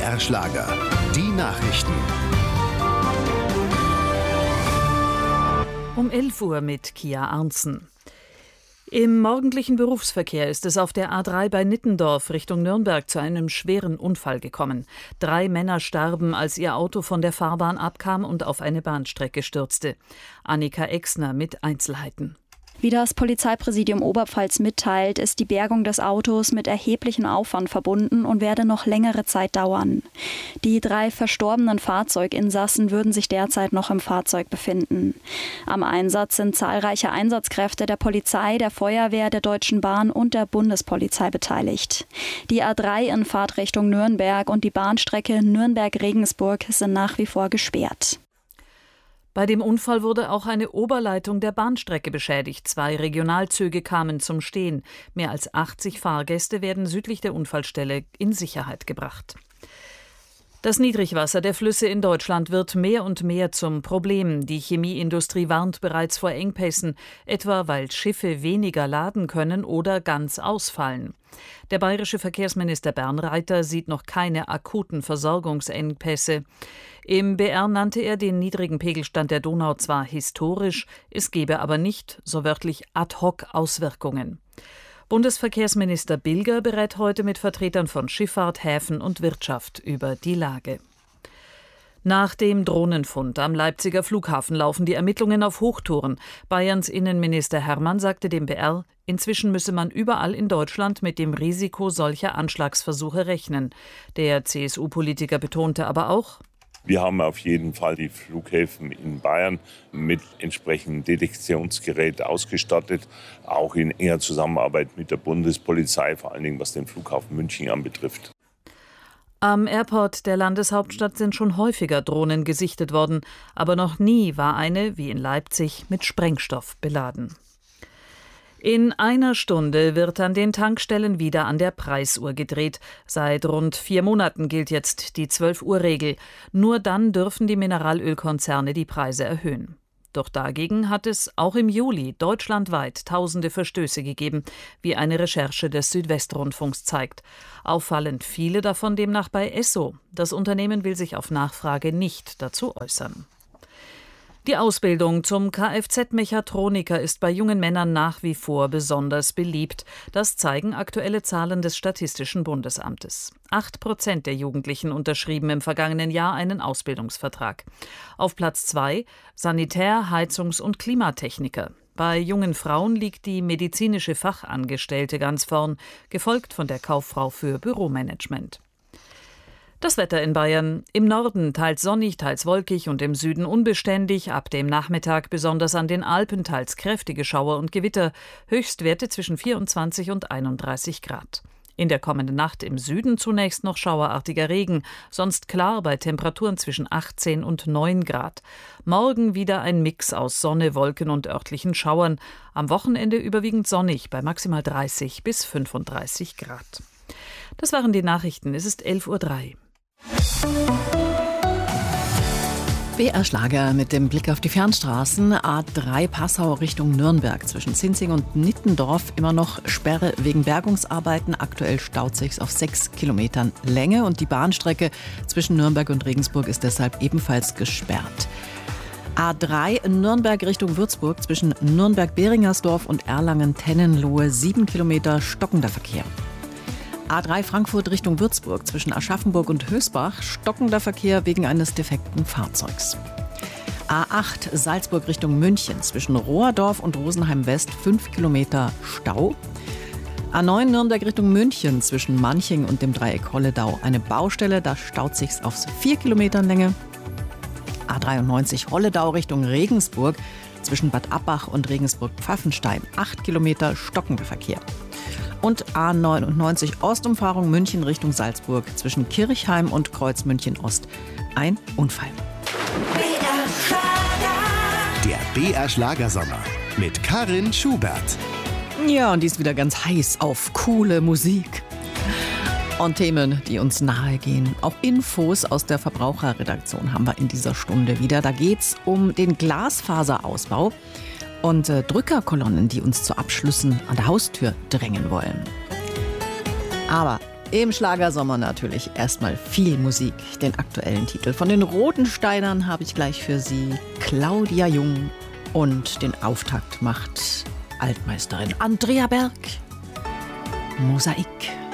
BR Schlager. Die Nachrichten. Um 11 Uhr mit Kia Arntzen. Im morgendlichen Berufsverkehr ist es auf der A3 bei Nittendorf Richtung Nürnberg zu einem schweren Unfall gekommen. 3 Männer starben, als ihr Auto von der Fahrbahn abkam und auf eine Bahnstrecke stürzte. Annika Exner mit Einzelheiten. Wie das Polizeipräsidium Oberpfalz mitteilt, ist die Bergung des Autos mit erheblichem Aufwand verbunden und werde noch längere Zeit dauern. Die 3 verstorbenen Fahrzeuginsassen würden sich derzeit noch im Fahrzeug befinden. Am Einsatz sind zahlreiche Einsatzkräfte der Polizei, der Feuerwehr, der Deutschen Bahn und der Bundespolizei beteiligt. Die A3 in Fahrtrichtung Nürnberg und die Bahnstrecke Nürnberg-Regensburg sind nach wie vor gesperrt. Bei dem Unfall wurde auch eine Oberleitung der Bahnstrecke beschädigt. 2 Regionalzüge kamen zum Stehen. Mehr als 80 Fahrgäste werden südlich der Unfallstelle in Sicherheit gebracht. Das Niedrigwasser der Flüsse in Deutschland wird mehr und mehr zum Problem. Die Chemieindustrie warnt bereits vor Engpässen, etwa weil Schiffe weniger laden können oder ganz ausfallen. Der bayerische Verkehrsminister Bernreiter sieht noch keine akuten Versorgungsengpässe. Im BR nannte er den niedrigen Pegelstand der Donau zwar historisch, es gebe aber nicht, so wörtlich, ad hoc Auswirkungen. Bundesverkehrsminister Bilger berät heute mit Vertretern von Schifffahrt, Häfen und Wirtschaft über die Lage. Nach dem Drohnenfund am Leipziger Flughafen laufen die Ermittlungen auf Hochtouren. Bayerns Innenminister Hermann sagte dem BR, inzwischen müsse man überall in Deutschland mit dem Risiko solcher Anschlagsversuche rechnen. Der CSU-Politiker betonte aber auch: Wir haben auf jeden Fall die Flughäfen in Bayern mit entsprechendem Detektionsgerät ausgestattet, auch in enger Zusammenarbeit mit der Bundespolizei, vor allen Dingen was den Flughafen München anbetrifft. Am Airport der Landeshauptstadt sind schon häufiger Drohnen gesichtet worden, aber noch nie war eine, wie in Leipzig, mit Sprengstoff beladen. In einer Stunde wird an den Tankstellen wieder an der Preisuhr gedreht. Seit rund 4 Monaten gilt jetzt die 12-Uhr-Regel. Nur dann dürfen die Mineralölkonzerne die Preise erhöhen. Doch dagegen hat es auch im Juli deutschlandweit tausende Verstöße gegeben, wie eine Recherche des Südwestrundfunks zeigt. Auffallend viele davon demnach bei Esso. Das Unternehmen will sich auf Nachfrage nicht dazu äußern. Die Ausbildung zum Kfz-Mechatroniker ist bei jungen Männern nach wie vor besonders beliebt. Das zeigen aktuelle Zahlen des Statistischen Bundesamtes. 8% der Jugendlichen unterschrieben im vergangenen Jahr einen Ausbildungsvertrag. Auf Platz 2 Sanitär-, Heizungs- und Klimatechniker. Bei jungen Frauen liegt die medizinische Fachangestellte ganz vorn, gefolgt von der Kauffrau für Büromanagement. Das Wetter in Bayern: im Norden teils sonnig, teils wolkig und im Süden unbeständig. Ab dem Nachmittag besonders an den Alpen teils kräftige Schauer und Gewitter. Höchstwerte zwischen 24 und 31 Grad. In der kommenden Nacht im Süden zunächst noch schauerartiger Regen, sonst klar bei Temperaturen zwischen 18 und 9 Grad. Morgen wieder ein Mix aus Sonne, Wolken und örtlichen Schauern. Am Wochenende überwiegend sonnig bei maximal 30 bis 35 Grad. Das waren die Nachrichten. Es ist 11:03 Uhr. BR Schlager mit dem Blick auf die Fernstraßen. A3 Passau Richtung Nürnberg. Zwischen Zinzing und Nittendorf immer noch Sperre wegen Bergungsarbeiten. Aktuell staut sich's auf 6 Kilometern Länge. Und die Bahnstrecke zwischen Nürnberg und Regensburg ist deshalb ebenfalls gesperrt. A3 Nürnberg Richtung Würzburg. Zwischen Nürnberg-Beringersdorf und Erlangen-Tennenlohe 7 Kilometer stockender Verkehr. A3 Frankfurt Richtung Würzburg. Zwischen Aschaffenburg und Hösbach stockender Verkehr wegen eines defekten Fahrzeugs. A8 Salzburg Richtung München. Zwischen Rohrdorf und Rosenheim West 5 Kilometer Stau. A9 Nürnberg Richtung München. Zwischen Manching und dem Dreieck Holledau eine Baustelle. Da staut sich's auf 4 Kilometern Länge. A93 Holledau Richtung Regensburg. Zwischen Bad Abbach und Regensburg-Pfaffenstein 8 Kilometer stockender Verkehr. Und A99 Ostumfahrung München Richtung Salzburg. Zwischen Kirchheim und Kreuz München Ost ein Unfall. Der BR Schlagersommer mit Karin Schubert. Ja, und die ist wieder ganz heiß auf coole Musik und Themen, die uns nahe gehen. Auch Infos aus der Verbraucherredaktion haben wir in dieser Stunde wieder. Da geht's um den Glasfaserausbau und Drückerkolonnen, die uns zu Abschlüssen an der Haustür drängen wollen. Aber Im Schlagersommer natürlich erstmal viel Musik. Den aktuellen Titel von den Roten Steinern habe ich gleich für Sie. Claudia Jung. Und den Auftakt macht Altmeisterin Andrea Berg. Mosaik.